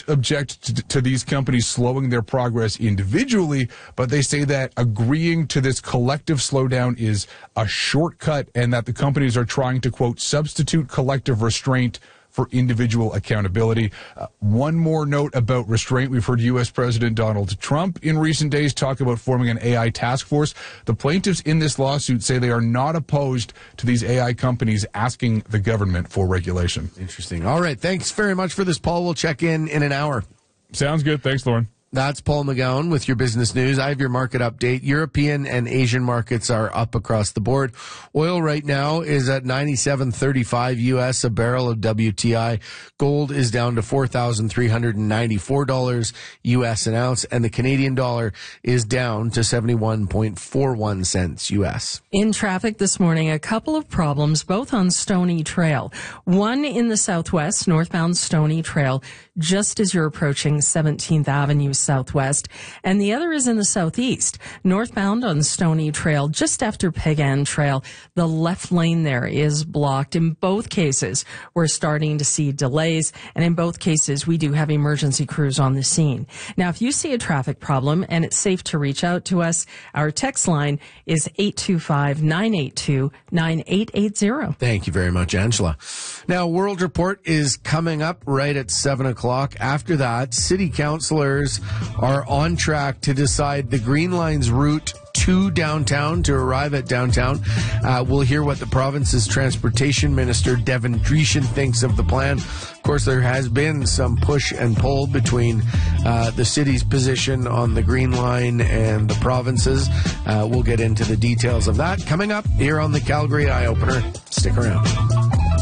object to these companies slowing their progress individually, but they say that agreeing to this collective slowdown is a shortcut and that the companies are trying to, quote, substitute collective restraint for individual accountability. One more note about restraint. We've heard U.S. President Donald Trump in recent days talk about forming an AI task force. The plaintiffs in this lawsuit say they are not opposed to these AI companies asking the government for regulation. Interesting. All right. Thanks very much for this, Paul. We'll check in an hour. Sounds good. Thanks, Lauren. That's Paul McGowan with your business news. I have your market update. European and Asian markets are up across the board. Oil right now is at $97.35 US a barrel of WTI. Gold is down to $4,394 US an ounce, and the Canadian dollar is down to 71.41 cents US. In traffic this morning, a couple of problems, both on Stoney Trail. One in the southwest, northbound Stoney Trail, just as you're approaching 17th Avenue Southwest, and the other is in the southeast, northbound on Stoney Trail, just after Pegan Trail. The left lane there is blocked. In both cases, we're starting to see delays, and in both cases, we do have emergency crews on the scene. Now, if you see a traffic problem and it's safe to reach out to us, our text line is 825-982-9880. Thank you very much, Angela. Now, World Report is coming up right at 7 o'clock. After that, city councillors are on track to decide the Green Line's route to downtown, to arrive at downtown. We'll hear what the province's transportation minister, Devin Dreeshen, thinks of the plan. Of course, there has been some push and pull between the city's position on the Green Line and the province's. We'll get into the details of that coming up here on the Calgary Eye Opener. Stick around.